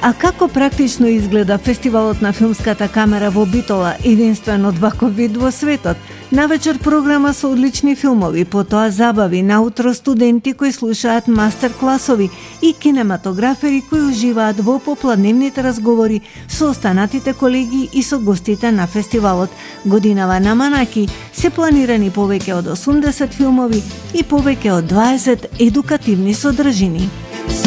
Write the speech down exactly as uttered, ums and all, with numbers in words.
А како практично изгледа фестивалот на филмската камера во Битола, единствен од ваков вид во светот? Навечер програма со одлични филмови, потоа забави, наутро студенти кои слушаат мастер-класови и кинематографери кои уживаат во попладневните разговори со останатите колеги и со гостите на фестивалот. Годинава на Манаки се планирани повеќе од осумдесет филмови и повеќе од дваесет едукативни содржини.